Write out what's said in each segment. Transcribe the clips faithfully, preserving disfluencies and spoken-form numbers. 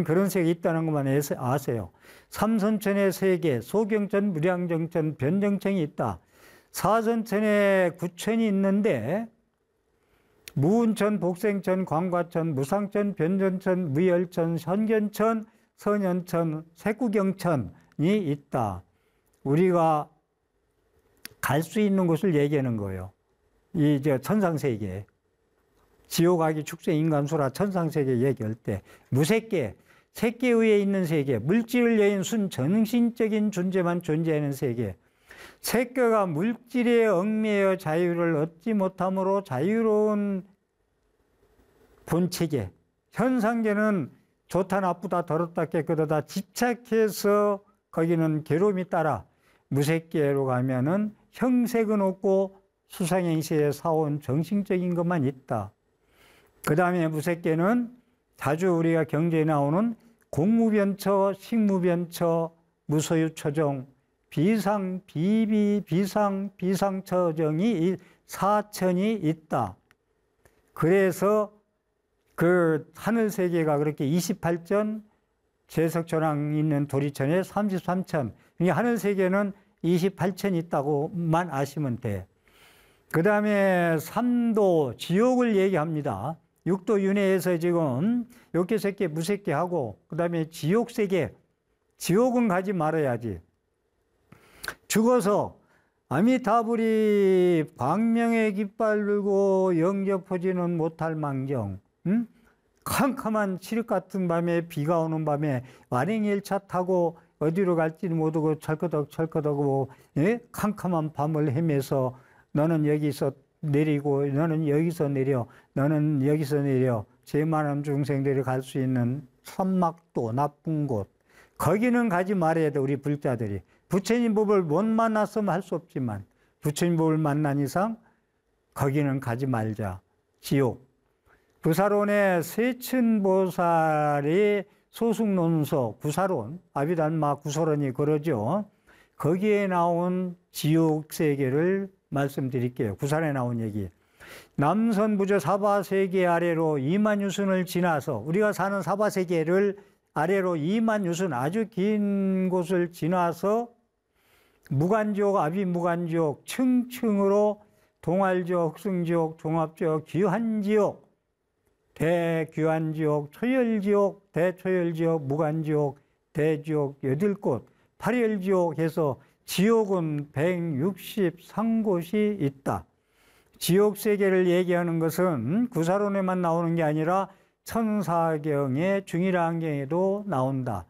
그런 세계가 있다는 것만 아세요. 삼선천의 세계, 소경천, 무량정천, 변정천이 있다. 사선천에 구천이 있는데 무운천, 복생천, 광과천, 무상천, 변전천, 무열천, 현견천, 선현천, 색구경천이 있다. 우리가 갈 수 있는 곳을 얘기하는 거예요. 이 저 천상세계. 지옥아기 축생 인간수라 천상세계 얘기할 때 무색계, 색계 위에 있는 세계, 물질을 여인 순 정신적인 존재만 존재하는 세계. 색계가 물질에 얽매여 자유를 얻지 못함으로 자유로운 본체계. 현상계는 좋다 나쁘다 더럽다 깨끗하다 집착해서 거기는 괴로움이 따라 무색계로 가면은 형색은 없고 수상행시에 사온 정신적인 것만 있다. 그 다음에 무색계는 자주 우리가 경제에 나오는 공무변처, 식무변처, 무소유처정, 비상, 비비, 비상, 비상처정이 사천이 있다. 그래서 그 하늘세계가 그렇게 이십팔 천, 제석천왕 있는 도리천에 삼십삼 천. 그러니까 하늘세계는 이십팔 천 있다고만 아시면 돼. 그 다음에 삼도, 지옥을 얘기합니다. 육도 윤회에서 지금 욕계, 색계, 무색계 하고, 그 다음에 지옥세계, 지옥은 가지 말아야지. 죽어서 아미타불이 광명의 깃발 들고 영접하지는 못할 망정, 응? 캄캄한 칠흑 같은 밤에, 비가 오는 밤에 완행열차 타고 어디로 갈지는 모르고 철커덕 철커덕 예? 캄캄한 밤을 헤매서 너는 여기서 내리고 너는 여기서 내려 너는 여기서 내려 죄 많은 중생들이 갈 수 있는 천막도 나쁜 곳 거기는 가지 말아야 돼. 우리 불자들이 부처님 법을 못 만났으면 할 수 없지만 부처님 법을 만난 이상 거기는 가지 말자. 지옥. 부사론의 세천보살이 소승론서 구사론 아비달마 구소론이 그러죠. 거기에 나온 지옥세계를 말씀드릴게요. 구산에 나온 얘기. 남선부저 사바세계 아래로 이만유순을 지나서 우리가 사는 사바세계를 아래로 이만유순 아주 긴 곳을 지나서 무간지옥, 아비무간지옥, 층층으로 동알지옥, 흑승지옥, 종합지옥, 귀환지옥, 대귀환지옥, 초열지옥, 대초열지옥, 무간지옥, 대지옥 여덟 곳, 팔열지옥 해서 지옥은 백육십삼 곳이 있다. 지옥세계를 얘기하는 것은 구사론에만 나오는 게 아니라 천사경의 중일안경에도 나온다.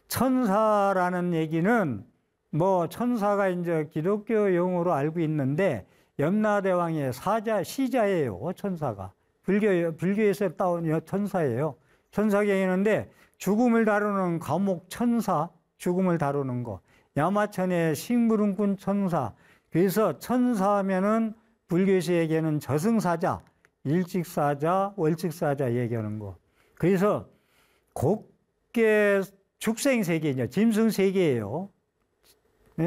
천사라는 얘기는 뭐 천사가 이제 기독교 용어로 알고 있는데 염라대왕의 사자, 시자예요. 천사가. 불교, 불교에서 따온 천사예요. 천사경이는데 죽음을 다루는 감옥 천사, 죽음을 다루는 거. 야마천의 식물은꾼 천사. 그래서 천사하면은 불교시에게는 저승사자, 일직사자, 월직사자 얘기하는 거. 그래서 곱게 축생세계냐, 짐승세계예요. 네?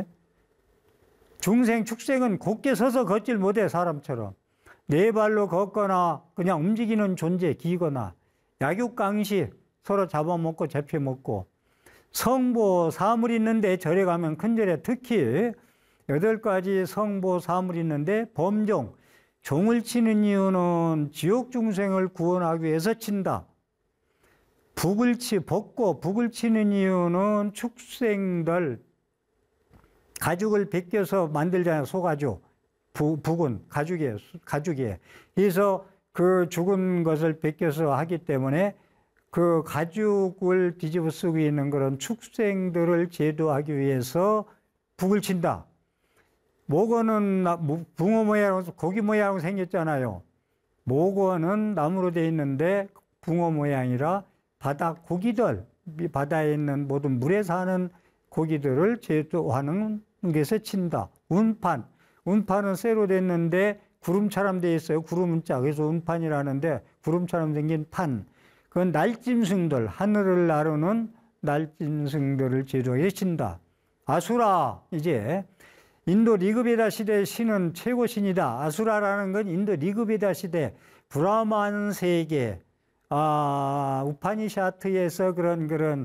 중생, 축생은 곱게 서서 걷질 못해, 사람처럼. 네 발로 걷거나 그냥 움직이는 존재, 기거나 약육강식, 서로 잡아먹고 잡혀먹고. 성보 사물이 있는데 절에 가면 큰 절에 특히 여덟 가지 성보 사물이 있는데 범종, 종을 치는 이유는 지옥 중생을 구원하기 위해서 친다. 북을 치, 벗고 북을 치는 이유는 축생들 가죽을 벗겨서 만들잖아요. 소가죽. 부, 북은 가죽이에요. 가죽이에요. 그래서 그 죽은 것을 벗겨서 하기 때문에 그 가죽을 뒤집어 쓰고 있는 그런 축생들을 제도하기 위해서 북을 친다. 목어는 붕어 모양, 고기 모양으로 생겼잖아요. 목어는 나무로 되어 있는데 붕어 모양이라 바다 고기들, 바다에 있는 모든 물에 사는 고기들을 제도하는 것에 친다. 운판, 운판은 쇠로 됐는데 구름처럼 되어 있어요. 구름자, 그래서 운판이라는데 구름처럼 생긴 판. 그건 날짐승들, 하늘을 나르는 날짐승들을 제도해 친다. 아수라, 이제 인도 리그베다 시대의 신은 최고 신이다. 아수라라는 건 인도 리그베다 시대 브라만 세계, 아, 우파니샤트에서 그런 그런